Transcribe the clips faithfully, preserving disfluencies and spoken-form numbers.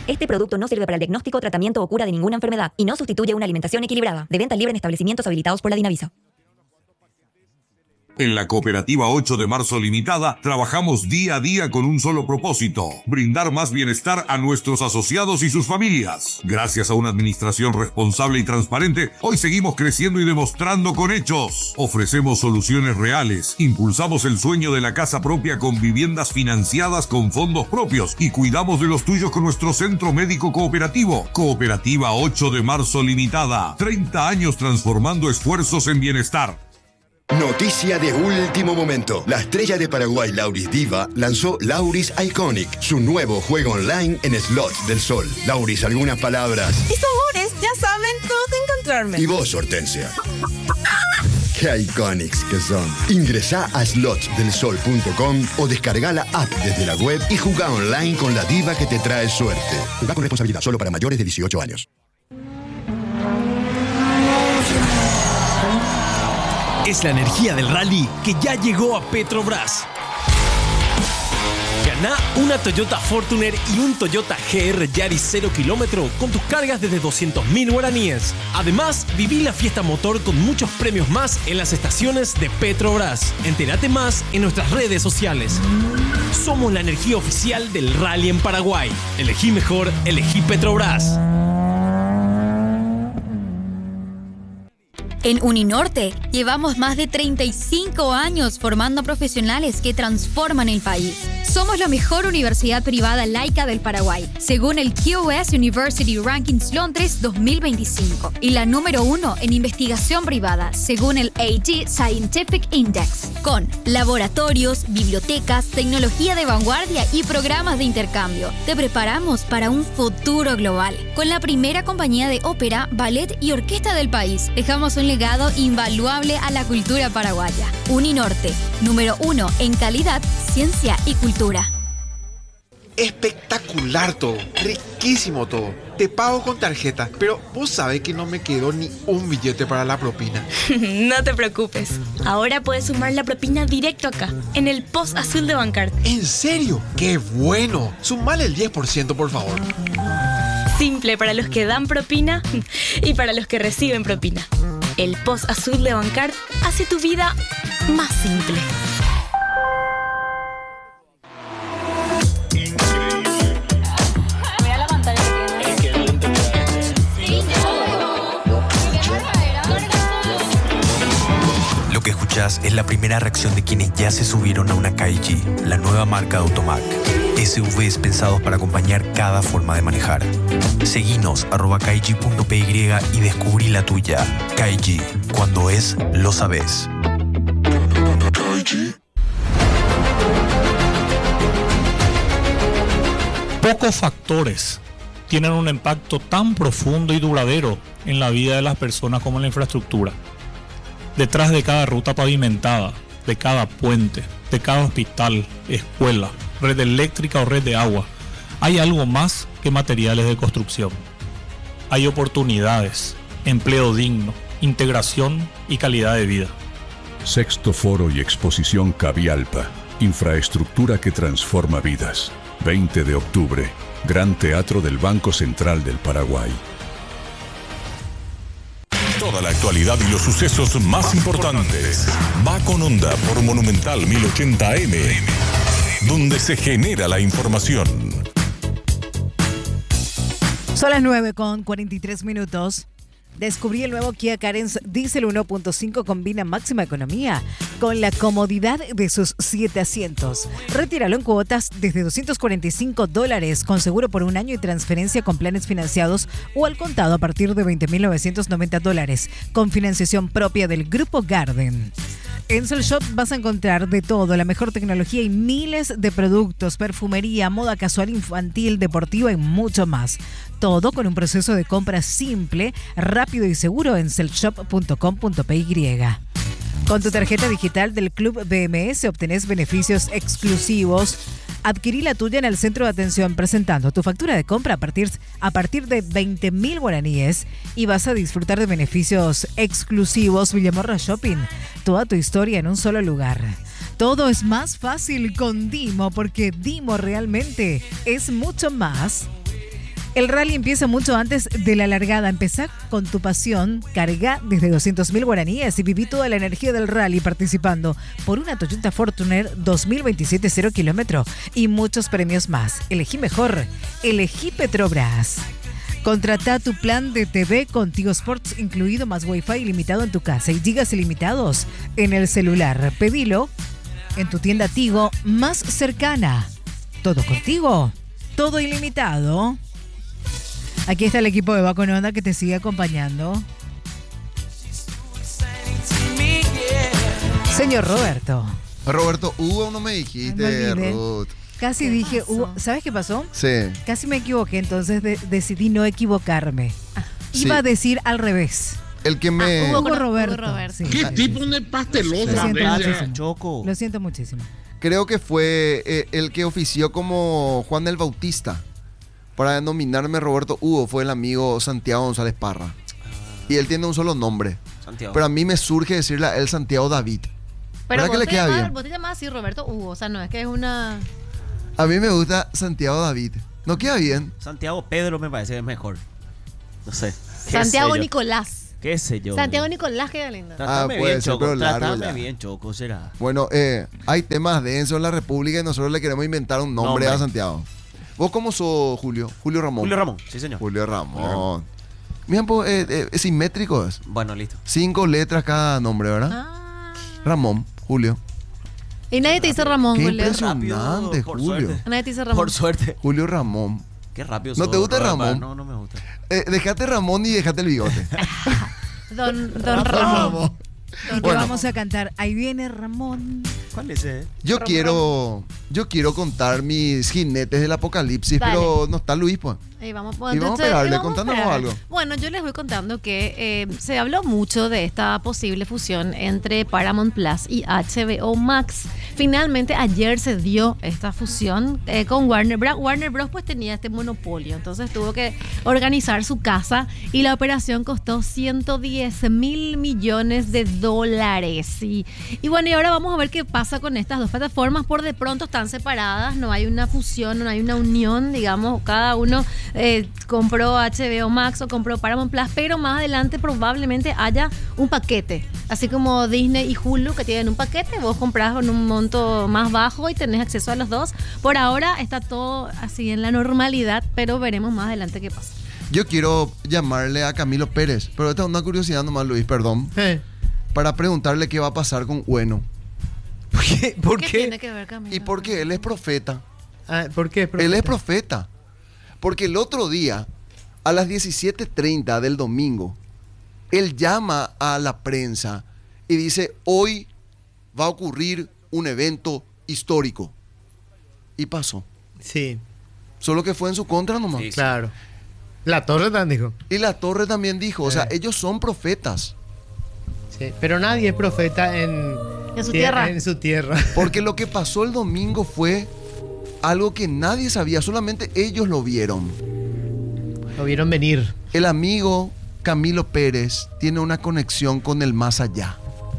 Este producto no sirve para el diagnóstico, tratamiento o cura de ninguna enfermedad y no sustituye una alimentación equilibrada. De venta libre en establecimientos habilitados por la Dinavisa. En la Cooperativa ocho de marzo Limitada trabajamos día a día con un solo propósito: brindar más bienestar a nuestros asociados y sus familias. Gracias a una administración responsable y transparente, hoy seguimos creciendo y demostrando con hechos. Ofrecemos soluciones reales, impulsamos el sueño de la casa propia con viviendas financiadas con fondos propios y cuidamos de los tuyos con nuestro centro médico cooperativo. Cooperativa ocho de marzo Limitada, treinta años transformando esfuerzos en bienestar. Noticia de último momento. La estrella de Paraguay, Lauris Diva, lanzó Lauris Iconic, su nuevo juego online en Slots del Sol. Lauris, algunas palabras. Mis amores, ya saben dónde encontrarme. Y vos, Hortensia. ¡Qué iconics que son! Ingresá a slots del sol punto com o descarga la app desde la web y jugá online con la diva que te trae suerte. Jugá con responsabilidad, solo para mayores de dieciocho años. Es la energía del rally que ya llegó a Petrobras. Ganá una Toyota Fortuner y un Toyota G R Yaris cero kilómetro con tus cargas desde doscientos mil guaraníes. Además, viví la fiesta motor con muchos premios más en las estaciones de Petrobras. Entérate más en nuestras redes sociales. Somos la energía oficial del rally en Paraguay. Elegí mejor, elegí Petrobras. En Uninorte llevamos más de treinta y cinco años formando profesionales que transforman el país. Somos la mejor universidad privada laica del Paraguay, según el Q S University Rankings Londres dos mil veinticinco, y la número uno en investigación privada, según el A G Scientific Index, con laboratorios, bibliotecas, tecnología de vanguardia y programas de intercambio. Te preparamos para un futuro global. Con la primera compañía de ópera, ballet y orquesta del país, dejamos un legado invaluable a la cultura paraguaya. Uninorte, número uno en calidad, ciencia y cultura. Espectacular todo, riquísimo todo. Te pago con tarjeta, pero vos sabés que no me quedó ni un billete para la propina. No te preocupes, ahora puedes sumar la propina directo acá, en el post azul de Bancard. ¿En serio? ¡Qué bueno! Sumale el diez por ciento, por favor. Simple para los que dan propina y para los que reciben propina. El post azul de Bancard hace tu vida más simple. Lo que escuchás es la primera reacción de quienes ya se subieron a una K I G, la nueva marca de Automac. S U Vs pensados para acompañar cada forma de manejar. Seguinos arroba K I G punto P Y y descubrí la tuya. K I G, cuando es, lo sabes. Pocos factores tienen un impacto tan profundo y duradero en la vida de las personas como la infraestructura. Detrás de cada ruta pavimentada, de cada puente, de cada hospital, escuela, red eléctrica o red de agua, hay algo más que materiales de construcción. Hay oportunidades, empleo digno, integración y calidad de vida. Sexto Foro y Exposición Cavialpa, infraestructura que transforma vidas. veinte de octubre, Gran Teatro del Banco Central del Paraguay. Toda la actualidad y los sucesos más importantes. Va con Onda por Monumental mil ochenta A M, donde se genera la información. Son las nueve con cuarenta y tres minutos. Descubrí el nuevo Kia Carens Diesel uno punto cinco, combina máxima economía con la comodidad de sus siete asientos. Retíralo en cuotas desde doscientos cuarenta y cinco dólares con seguro por un año y transferencia con planes financiados o al contado a partir de veinte mil novecientos noventa dólares con financiación propia del Grupo Garden. En Sol Shop vas a encontrar de todo, la mejor tecnología y miles de productos, perfumería, moda casual, infantil, deportiva y mucho más. Todo con un proceso de compra simple, rápido y seguro en selshop punto com punto p y. Con tu tarjeta digital del Club B M S obtenés beneficios exclusivos. Adquirí la tuya en el centro de atención presentando tu factura de compra a partir, a partir de veinte mil guaraníes y vas a disfrutar de beneficios exclusivos. Villamorra Shopping, toda tu historia en un solo lugar. Todo es más fácil con Dimo porque Dimo realmente es mucho más. El rally empieza mucho antes de la largada. Empezá con tu pasión, carga desde doscientos mil guaraníes y viví toda la energía del rally participando por una Toyota Fortuner dos mil veintisiete cero kilómetro y muchos premios más. Elegí mejor, elegí Petrobras. Contrata tu plan de T V con Tigo Sports incluido más Wi-Fi ilimitado en tu casa y gigas ilimitados en el celular. Pedilo en tu tienda Tigo más cercana. Todo contigo, todo ilimitado. Aquí está el equipo de Va con Onda que te sigue acompañando. Señor Roberto. Roberto Hugo, no me dijiste, Me Ruth. Casi dije, Hugo, ¿sabes qué pasó? Sí. Casi me equivoqué, entonces de- decidí no equivocarme. Iba Sí. a decir al revés. El que me... Hugo, Hugo Roberto. Roberto. Sí. ¿Qué tipo de pasteloso? Lo siento Bella. muchísimo. Choco. Lo siento muchísimo. Creo que fue eh, el que ofició como Juan el Bautista. Para denominarme Roberto Hugo fue el amigo Santiago González Parra. Y él tiene un solo nombre. Santiago. Pero a mí me surge decirle a él Santiago David. Pero ¿Verdad vos que le te queda llamas- bien? Vos te llamás así Roberto Hugo, o sea, no es que es una... A mí me gusta Santiago David. ¿No queda bien? Santiago Pedro me parece que es mejor. No sé. ¿Qué Santiago sé yo? Nicolás. ¿Qué sé yo? Santiago Nicolás queda lindo. Trátame Ah, puede bien, ser, Choco. pero largo Trátame ya. bien, Choco, será. Bueno, eh, hay temas densos en la República y nosotros le queremos inventar un nombre, Nombre. a Santiago. ¿Vos cómo sos, Julio? Julio Ramón. Julio Ramón, sí, señor. Julio Ramón. Julio Ramón. Miren, pues, eh, eh, es simétrico. Es. Bueno, listo. Cinco letras cada nombre, ¿verdad? Ah. Ramón, Julio. Y nadie te dice Ramón, Qué Julio. impresionante, por Julio. suerte. Nadie te dice Ramón. Por suerte. Julio Ramón. Qué rápido ¿No sos, te gusta Robert, Ramón? No, no me gusta. Eh, dejate Ramón y dejate el bigote. Don, don Ramón. Y Bueno. vamos a cantar Ahí viene Ramón. ¿Cuál es ese? Yo quiero, yo quiero contar mis jinetes del apocalipsis, Dale. pero no está Luis, pues. Y vamos, Y vamos a entonces, pegarle, y vamos a contándonos pegarle. algo. Bueno, yo les voy contando que eh, se habló mucho de esta posible fusión entre Paramount Plus y H B O Max. Finalmente ayer se dio esta fusión eh, con Warner Bros. Warner Bros. Pues tenía este monopolio, entonces tuvo que organizar su casa y la operación costó ciento diez mil millones de dólares. Y, y bueno, y ahora vamos a ver qué pasa con estas dos plataformas. Por de pronto están separadas, no hay una fusión, no hay una unión, digamos, cada uno eh, compró H B O Max o compró Paramount Plus, pero más adelante probablemente haya un paquete, así como Disney y Hulu que tienen un paquete, vos comprás con un monto más bajo y tenés acceso a los dos. Por ahora está todo así en la normalidad, pero veremos más adelante qué pasa. Yo quiero llamarle a Camilo Pérez, pero esta es una curiosidad nomás, Luis, perdón. Para preguntarle qué va a pasar con Bueno. ¿Por qué? ¿Por ¿Qué qué? tiene que ver, Camilo? Y porque él es profeta. ¿Por qué? Él es profeta. Porque el otro día, a las diecisiete treinta del domingo, él llama a la prensa y dice, hoy va a ocurrir un evento histórico. Y pasó. Sí. Solo que fue en su contra nomás. Sí, claro. La Torre también dijo. Y la Torre también dijo, o sea, ellos son profetas. Sí, pero nadie es profeta en, En su tierra. En su tierra. Porque lo que pasó el domingo fue algo que nadie sabía, solamente ellos lo vieron. Lo vieron venir. El amigo Camilo Pérez tiene una conexión con el más allá.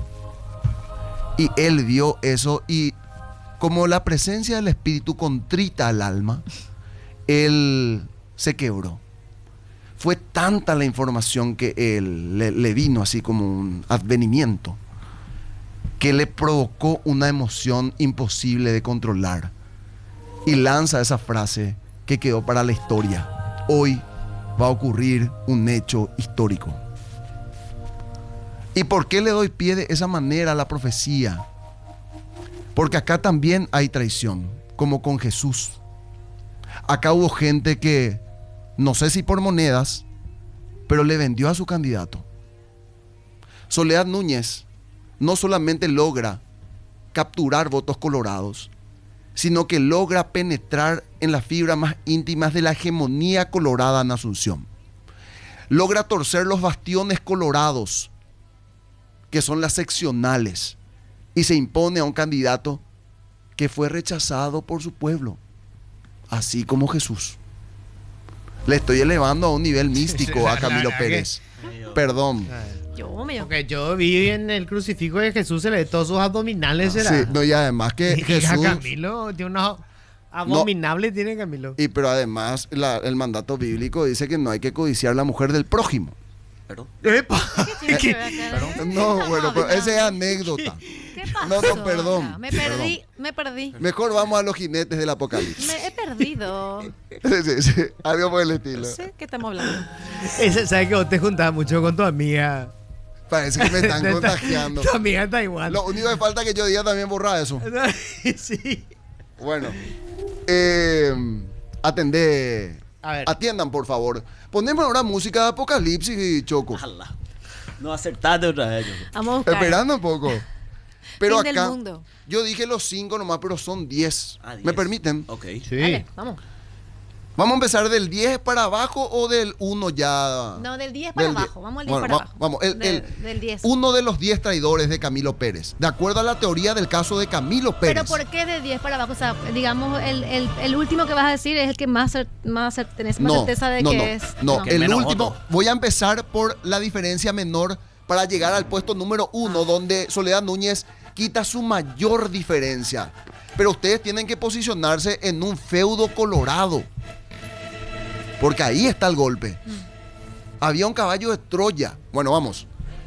Y él vio eso y como la presencia del Espíritu contrita al alma, él se quebró. Fue tanta la información que él le, le vino así como un advenimiento, que le provocó una emoción imposible de controlar. Y lanza esa frase que quedó para la historia. Hoy va a ocurrir un hecho histórico. ¿Y por qué le doy pie de esa manera a la profecía? Porque acá también hay traición, como con Jesús. Acá hubo gente que, no sé si por monedas, pero le vendió a su candidato. Soledad Núñez no solamente logra capturar votos colorados, sino que logra penetrar en las fibras más íntimas de la hegemonía colorada en Asunción. Logra torcer los bastiones colorados, que son las seccionales, y se impone a un candidato que fue rechazado por su pueblo, así como Jesús. Le estoy elevando a un nivel místico a Camilo Pérez. Perdón. Yo, me Porque yo vi en el crucifijo de Jesús, se le ve todos sus abdominales. Sí, ¿será? no, y además que Y Jesús... Camilo tiene unos Abominable tiene Camilo. Y pero además la- el mandato bíblico dice que no hay que codiciar la mujer del prójimo. ¿Perdón? ¡Epa! ¿Qué? No, bueno, pero esa es anécdota. ¿Qué pasó? No, no, perdón. Me perdí, me perdí. Mejor vamos a los jinetes del apocalipsis. Me he perdido. Sí, sí, algo por el estilo. No sé qué estamos hablando. Ese, ¿sabes que vos te juntabas mucho con tu amiga? Parece que me están Está- contagiando. Tu amiga está igual. Lo único que falta es que yo diga también borrar eso. Sí. Bueno, eh, atendé. A ver. Atiendan, por favor. Ponemos ahora música de Apocalipsis y Choco. No acertaste otra vez. Choco. Vamos a buscar. Esperando un poco. Pero Fin del acá, mundo. yo dije los cinco nomás, pero son diez. Ah, diez. ¿Me permiten? Ok. Dale, vamos. ¿Vamos a empezar del diez para abajo o del uno ya? No, del diez para Del die- abajo. Vamos al diez Bueno, para va- abajo. Vamos, el, Del- el- del diez. uno de los diez traidores de Camilo Pérez. De acuerdo a la teoría del caso de Camilo Pérez. Pero ¿por qué de diez para abajo? O sea, digamos, el, el, el último que vas a decir es el que más, cer- más cer- tenés más No, certeza de no, que no, es. no, Que el menos último. voto. Voy a empezar por la diferencia menor para llegar al puesto número uno, donde Soledad Núñez quita su mayor diferencia. Pero ustedes tienen que posicionarse en un feudo colorado. Porque ahí está el golpe. Había un caballo de Troya. Bueno, vamos.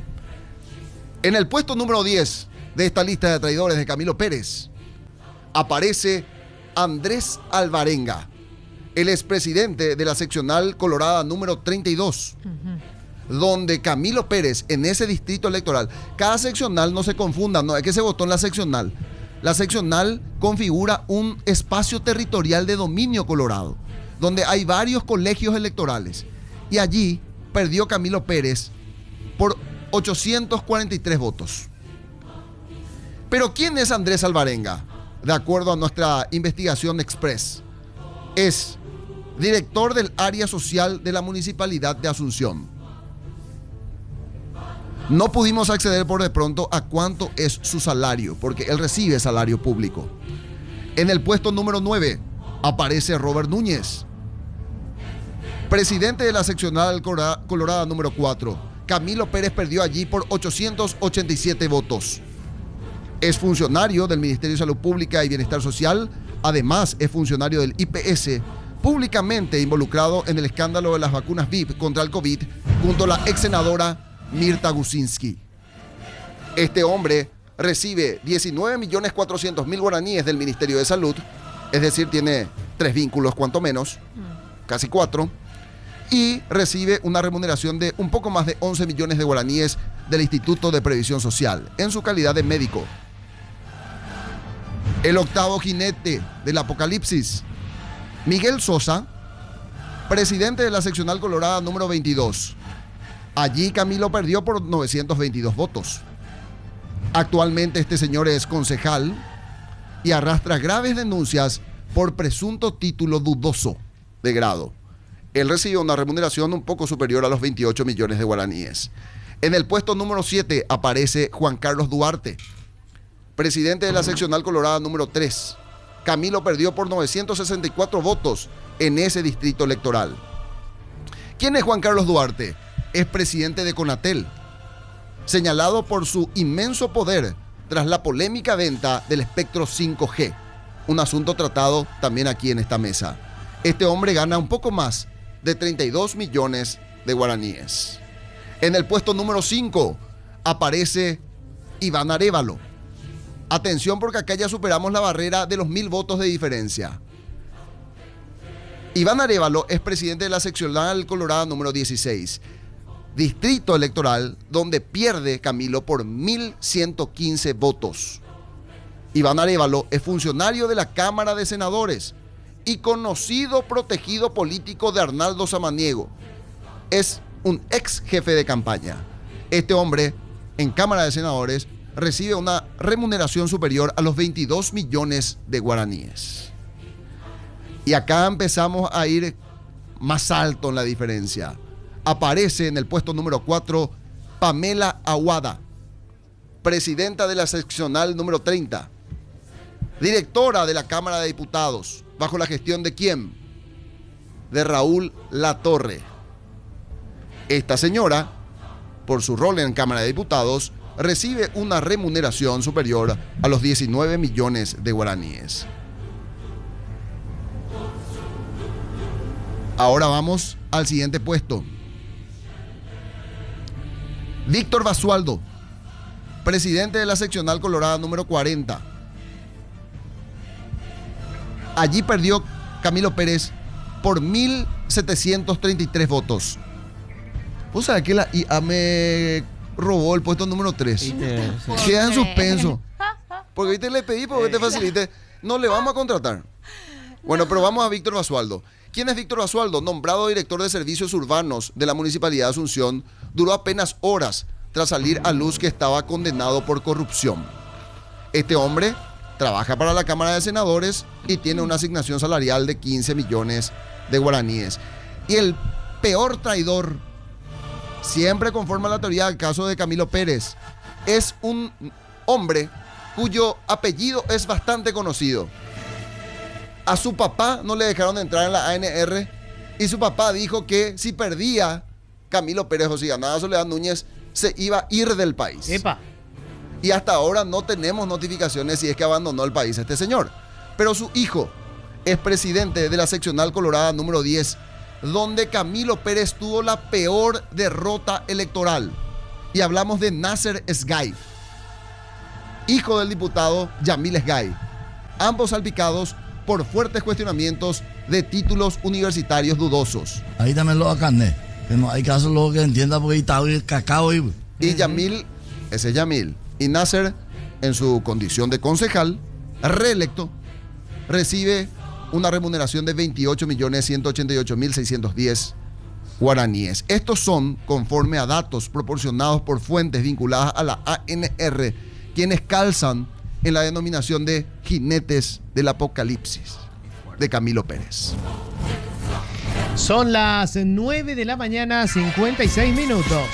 En el puesto número diez de esta lista de traidores de Camilo Pérez aparece Andrés Alvarenga, el expresidente de la seccional colorada número treinta y dos, donde Camilo Pérez, en ese distrito electoral, cada seccional, no se confunda, no es que se votó en la seccional. La seccional configura un espacio territorial de dominio colorado, donde hay varios colegios electorales. Y allí perdió Camilo Pérez por ochocientos cuarenta y tres votos. Pero ¿quién es Andrés Alvarenga? De acuerdo a nuestra investigación express, es director del área social de la Municipalidad de Asunción. No pudimos acceder por de pronto a cuánto es su salario, porque él recibe salario público. En el puesto número nueve aparece Robert Núñez, presidente de la seccional Colorada, Colorada número cuatro. Camilo Pérez perdió allí por ochocientos ochenta y siete votos. Es funcionario del Ministerio de Salud Pública y Bienestar Social. Además, es funcionario del I P S, públicamente involucrado en el escándalo de las vacunas V I P contra el COVID, junto a la ex senadora Mirta Gusinski. Este hombre recibe diecinueve millones cuatrocientos mil guaraníes del Ministerio de Salud, es decir, tiene tres vínculos cuanto menos, casi cuatro, y recibe una remuneración de un poco más de once millones de guaraníes del Instituto de Previsión Social, en su calidad de médico. El octavo jinete del apocalipsis, Miguel Sosa, presidente de la seccional colorada número veintidós. Allí Camilo perdió por novecientos veintidós votos. Actualmente este señor es concejal y arrastra graves denuncias por presunto título dudoso de grado. Él recibe una remuneración un poco superior a los veintiocho millones de guaraníes. En el puesto número siete aparece Juan Carlos Duarte, presidente de la seccional colorada número tres. Camilo perdió por novecientos sesenta y cuatro votos en ese distrito electoral. ¿Quién es Juan Carlos Duarte? Es presidente de Conatel, señalado por su inmenso poder tras la polémica venta del espectro cinco G, un asunto tratado también aquí en esta mesa. Este hombre gana un poco más de treinta y dos millones de guaraníes. En el puesto número cinco aparece Iván Arévalo. Atención, porque acá ya superamos la barrera de los mil votos de diferencia. Iván Arévalo es presidente de la seccional colorada número dieciséis, distrito electoral donde pierde Camilo por mil ciento quince votos. Iván Arévalo es funcionario de la Cámara de Senadores y conocido protegido político de Arnaldo Samaniego. Es un ex jefe de campaña. Este hombre, en Cámara de Senadores, recibe una remuneración superior a los veintidós millones de guaraníes. Y acá empezamos a ir más alto en la diferencia. Aparece en el puesto número cuatro Pamela Aguada, presidenta de la seccional número treinta, directora de la Cámara de Diputados, bajo la gestión de ¿quién? De Raúl Latorre. Esta señora, por su rol en Cámara de Diputados, recibe una remuneración superior a los diecinueve millones de guaraníes. Ahora vamos al siguiente puesto. Víctor Basualdo, presidente de la seccional colorada número cuarenta. Allí perdió Camilo Pérez por mil setecientos treinta y tres votos. ¿Vos sabés que la I A me robó el puesto número tres? Queda en suspenso. Porque ahorita le pedí porque te facilite. No le vamos a contratar. Bueno, pero vamos a Víctor Basualdo. ¿Quién es Víctor Basualdo? Nombrado director de servicios urbanos de la Municipalidad de Asunción, duró apenas horas tras salir a luz que estaba condenado por corrupción. Este hombre trabaja para la Cámara de Senadores y tiene una asignación salarial de quince millones de guaraníes. Y el peor traidor, siempre conforme a la teoría del caso de Camilo Pérez, es un hombre cuyo apellido es bastante conocido. A su papá no le dejaron entrar en la A N R y su papá dijo que si perdía Camilo Pérez o si ganaba Soledad Núñez, se iba a ir del país. Epa. Y hasta ahora no tenemos notificaciones si es que abandonó el país este señor. Pero su hijo es presidente de la seccional colorada número diez, donde Camilo Pérez tuvo la peor derrota electoral. Y hablamos de Nasser Esgay, hijo del diputado Yamil Esgay. Ambos salpicados por fuertes cuestionamientos de títulos universitarios dudosos. Ahí también lo acané, que no hay caso lo que entienda porque está el cacao. Y, y Yamil, ese es Yamil. Y Nasser, en su condición de concejal, reelecto, recibe una remuneración de veintiocho millones ciento ochenta y ocho mil seiscientos diez guaraníes. Estos son, conforme a datos proporcionados por fuentes vinculadas a la A N R, quienes calzan en la denominación de jinetes del apocalipsis de Camilo Pérez. Son las nueve de la mañana, cincuenta y seis minutos.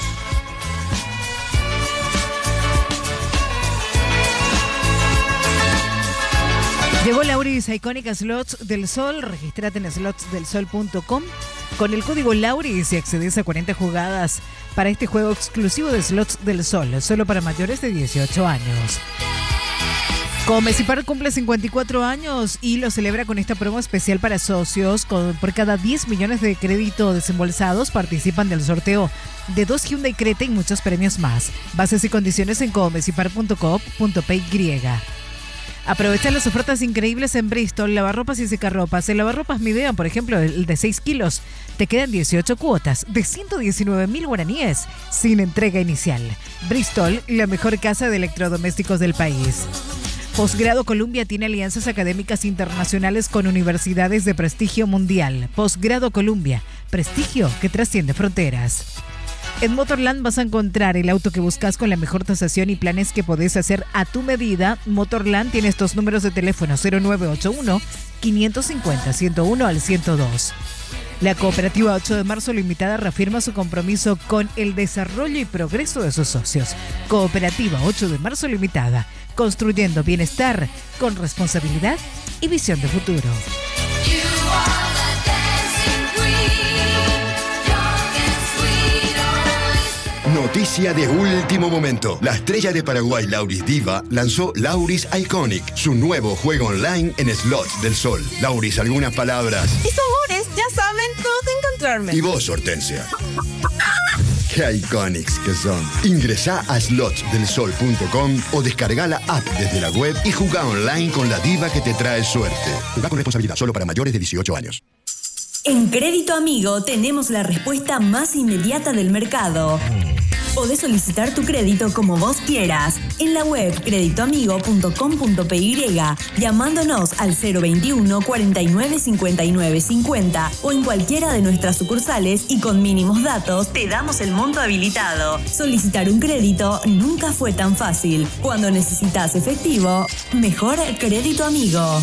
Llegó Lauris a Icónica Slots del Sol. Regístrate en slots del sol punto com con el código Lauris y accedes a cuarenta jugadas para este juego exclusivo de Slots del Sol, solo para mayores de dieciocho años. Comecipar cumple cincuenta y cuatro años y lo celebra con esta promo especial para socios. Con, por cada diez millones de crédito desembolsados participan del sorteo de dos Hyundai Creta y muchos premios más. Bases y condiciones en comecipar punto com punto p y. Aprovecha las ofertas increíbles en Bristol, lavarropas y secarropas. El lavarropas Midea, por ejemplo, el de seis kilos, te quedan dieciocho cuotas de ciento diecinueve mil guaraníes sin entrega inicial. Bristol, la mejor casa de electrodomésticos del país. Posgrado Columbia tiene alianzas académicas internacionales con universidades de prestigio mundial. Posgrado Columbia, prestigio que trasciende fronteras. En Motorland vas a encontrar el auto que buscas con la mejor tasación y planes que podés hacer a tu medida. Motorland tiene estos números de teléfono: cero nueve ocho uno, cinco cinco cero, ciento uno al ciento dos. La Cooperativa ocho de marzo Limitada reafirma su compromiso con el desarrollo y progreso de sus socios. Cooperativa ocho de marzo Limitada, construyendo bienestar con responsabilidad y visión de futuro. Noticia de último momento. La estrella de Paraguay Lauris Diva lanzó Lauris Iconic, su nuevo juego online en Slots del Sol. Lauris, algunas palabras. Mis amores ya saben dónde encontrarme. Y vos, Hortensia. Qué iconics que son. Ingresá a slots del sol punto com o descarga la app desde la web y jugá online con la diva que te trae suerte. Jugá con responsabilidad, solo para mayores de dieciocho años. En Crédito Amigo tenemos la respuesta más inmediata del mercado. Podés solicitar tu crédito como vos quieras en la web crédito amigo punto com punto p y, llamándonos al cero veintiuno, cuarenta y nueve, cincuenta y nueve, cincuenta o en cualquiera de nuestras sucursales, y con mínimos datos te damos el monto habilitado. Solicitar un crédito nunca fue tan fácil. Cuando necesitas efectivo, mejor Crédito Amigo.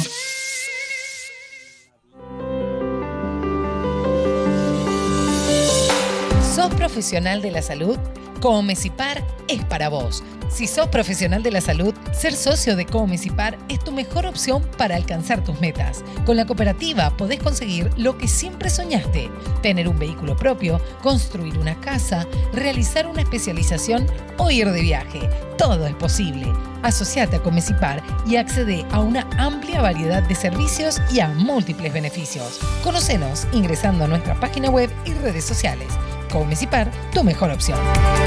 ¿Sos profesional de la salud? Comecipar es para vos. Si sos profesional de la salud, ser socio de Comecipar es tu mejor opción para alcanzar tus metas. Con la cooperativa podés conseguir lo que siempre soñaste: tener un vehículo propio, construir una casa, realizar una especialización o ir de viaje. Todo es posible. Asociate a Comecipar y accede a una amplia variedad de servicios y a múltiples beneficios. Conocenos ingresando a nuestra página web y redes sociales. Comecipar, tu mejor opción.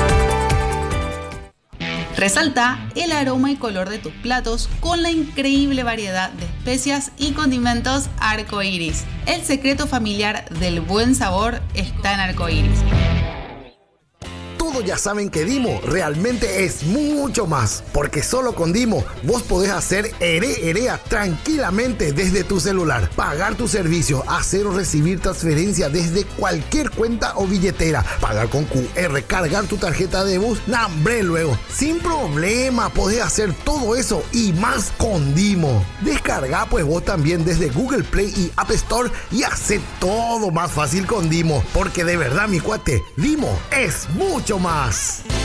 Resalta el aroma y color de tus platos con la increíble variedad de especias y condimentos Arcoiris. El secreto familiar del buen sabor está en Arcoiris. Todos ya saben que Dimo realmente es mucho más, porque solo con Dimo vos podés hacer ere erea tranquilamente desde tu celular, pagar tu servicio, hacer o recibir transferencia desde cualquier cuenta o billetera, pagar con Q R, cargar tu tarjeta de bus, nambre luego, sin problema podés hacer todo eso y más con Dimo. Descarga pues vos también desde Google Play y App Store y hace todo más fácil con Dimo, porque de verdad mi cuate, Dimo es mucho más.